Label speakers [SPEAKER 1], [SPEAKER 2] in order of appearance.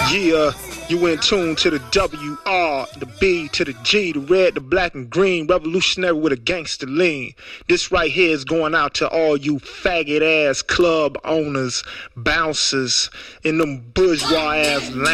[SPEAKER 1] Yeah, you in tune to the WR, the B to the G, the red, the black and green, revolutionary with a gangster lean. This right here is going out to all you faggot ass club owners, bouncers, and them bourgeois ass